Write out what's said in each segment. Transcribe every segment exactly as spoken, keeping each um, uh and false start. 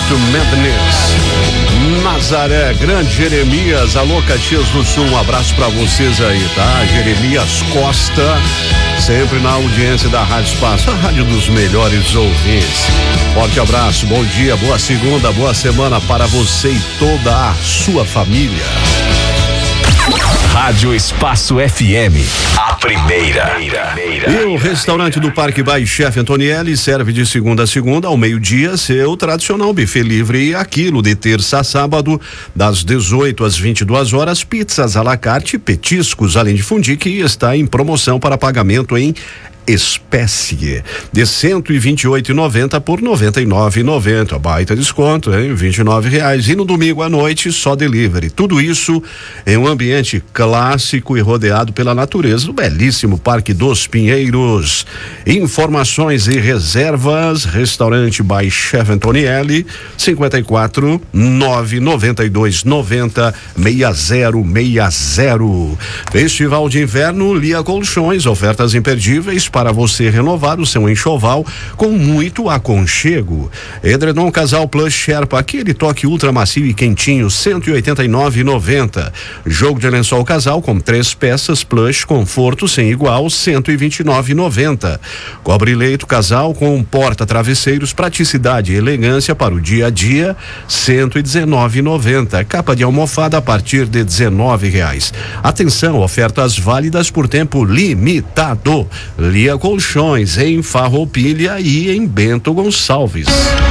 to Madness. Nazaré, Grande Jeremias, alô Caxias do Sul, um abraço pra vocês aí, tá? Jeremias Costa, sempre na audiência da Rádio Espaço, a rádio dos melhores ouvintes. Forte abraço, bom dia, boa segunda, boa semana para você e toda a sua família. Rádio Espaço F M, a primeira. E o restaurante do Parque By Chef Antonielli serve de segunda a segunda ao meio-dia seu tradicional buffet livre e aquilo de terça a sábado, das dezoito às vinte e duas horas, pizzas à la carte, petiscos, além de fundi, que está em promoção para pagamento em espécie de cento e vinte e oito reais e noventa centavos por noventa e nove reais e noventa centavos. Baita desconto, hein? vinte e nove reais. E no domingo à noite só delivery. Tudo isso em um ambiente clássico e rodeado pela natureza do belíssimo Parque dos Pinheiros. Informações e reservas: Restaurante By Chef Antonielli, cinquenta e quatro, nove noventa e dois, noventa, sessenta, sessenta. Festival de Inverno Lia Colchões, ofertas imperdíveis para você renovar o seu enxoval com muito aconchego. Edredom Casal Plus Sherpa, aquele toque ultra macio e quentinho, cento e oitenta e nove reais e noventa centavos. Jogo de lençol casal com três peças plush, conforto sem igual, cento e vinte e nove reais e noventa centavos. Cobre-leito casal com porta travesseiros, praticidade e elegância para o dia a dia, cento e dezenove reais e noventa centavos. Capa de almofada a partir de dezenove reais. Atenção, ofertas válidas por tempo limitado. Lia Colchões em Farroupilha e em Bento Gonçalves.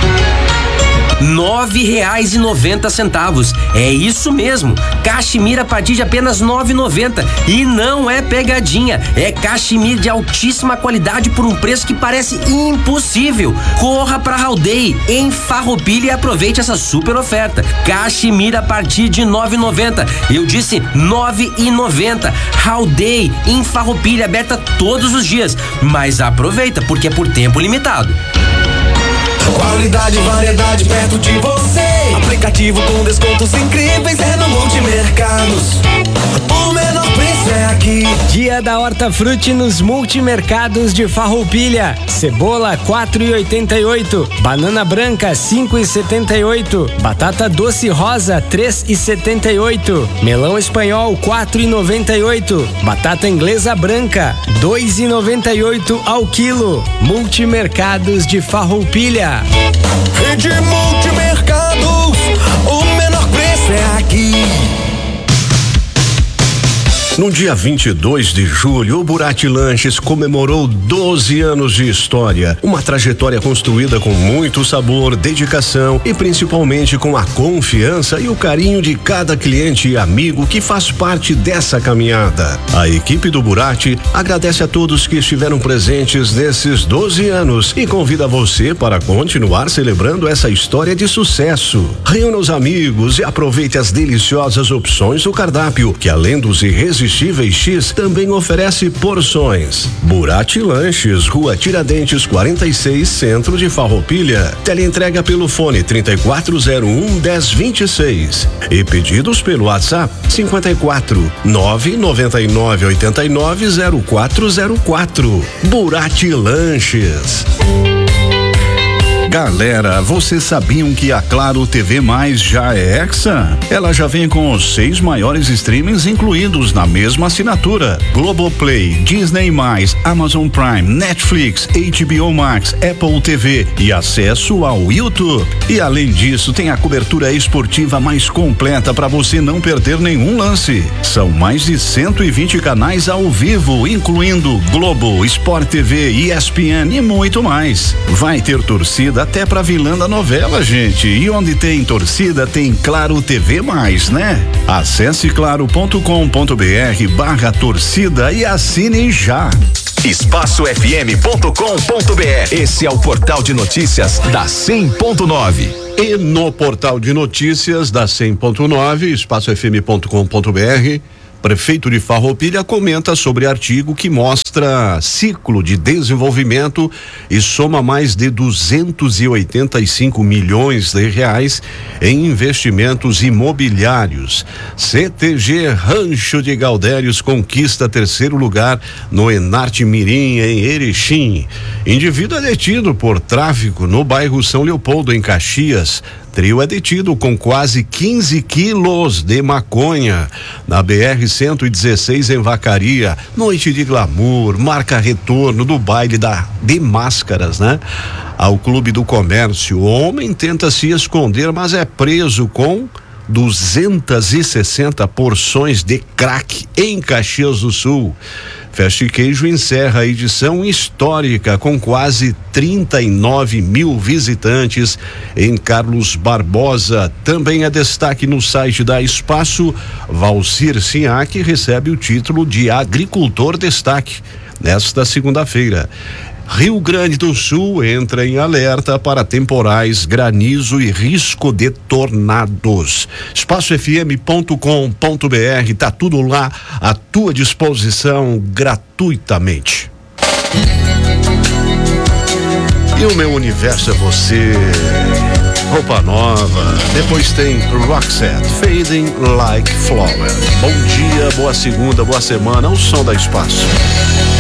Nove reais e noventa centavos. É isso mesmo. Cachemira a partir de apenas nove reais e noventa centavos. E não é pegadinha. É cachemira de altíssima qualidade por um preço que parece impossível. Corra pra Haldei em Farroupilha e aproveite essa super oferta. Cachemira a partir de nove reais e noventa centavos. Eu disse nove reais e noventa centavos. Haldei em Farroupilha, aberta todos os dias. Mas aproveita, porque é por tempo limitado. Qualidade e variedade perto de você. Aplicativo com descontos incríveis é no Multimercados. O menor preço é aqui. Dia da Hortafruti nos Multimercados de Farroupilha. Cebola quatro reais e oitenta e oito centavos. Banana branca cinco reais e setenta e oito centavos. Batata doce rosa três reais e setenta e oito centavos. Melão espanhol quatro reais e noventa e oito centavos. Batata inglesa branca dois reais e noventa e oito centavos ao quilo. Multimercados de Farroupilha. Rede Multimercados, o menor preço é aqui. No dia vinte e dois de julho, o Burati Lanches comemorou doze anos de história. Uma trajetória construída com muito sabor, dedicação e principalmente com a confiança e o carinho de cada cliente e amigo que faz parte dessa caminhada. A equipe do Burati agradece a todos que estiveram presentes nesses doze anos e convida você para continuar celebrando essa história de sucesso. Reúna os amigos e aproveite as deliciosas opções do cardápio, que além dos irresistíveis X também oferece porções. Burati Lanches, Rua Tiradentes quarenta e seis, Centro de Farroupilha. Teleentrega pelo fone trinta e quatro zero um, dez vinte e seis. E pedidos pelo WhatsApp cinquenta e quatro, nove noventa e nove, oitenta e nove, zero quatro zero quatro. Burati Lanches. Galera, vocês sabiam que a Claro T V Mais já é Hexa? Ela já vem com os seis maiores streamings incluídos na mesma assinatura: Globoplay, Disney mais, Amazon Prime, Netflix, H B O Max, Apple T V e acesso ao YouTube. E além disso, tem a cobertura esportiva mais completa para você não perder nenhum lance. São mais de cento e vinte canais ao vivo, incluindo Globo, Sport T V, E S P N e muito mais. Vai ter torcida até pra vilã da novela, gente. E onde tem torcida, tem Claro T V mais, né? Acesse claro ponto com ponto br barra torcida e assine já. espaço f m ponto com ponto br. Esse é o portal de notícias da cem ponto nove. E no portal de notícias da cem ponto nove, espaço f m ponto com ponto br, prefeito de Farroupilha comenta sobre artigo que mostra mostra ciclo de desenvolvimento e soma mais de duzentos e oitenta e cinco milhões de reais em investimentos imobiliários. C T G Rancho de Gaudérios conquista terceiro lugar no Enarte Mirim, em Erechim. Indivíduo é detido por tráfico no bairro São Leopoldo, em Caxias. Trio é detido com quase quinze quilos de maconha na B R cento e dezesseis, em Vacaria. Noite de glamour, marca retorno do baile da, de máscaras, né? Ao Clube do Comércio. O homem tenta se esconder, mas é preso com duzentas e sessenta porções de crack em Caxias do Sul. Festa e Queijo encerra a edição histórica com quase trinta e nove mil visitantes em Carlos Barbosa. Também é destaque no site da Espaço. Valcir Sinhac recebe o título de agricultor destaque nesta segunda-feira. Rio Grande do Sul entra em alerta para temporais, granizo e risco de tornados. espaço f m ponto com ponto b r, tá tudo lá à tua disposição gratuitamente. E o meu universo é você. Roupa nova. Depois tem Roxette, Fading Like Flower. Bom dia, boa segunda, boa semana. O som da Espaço.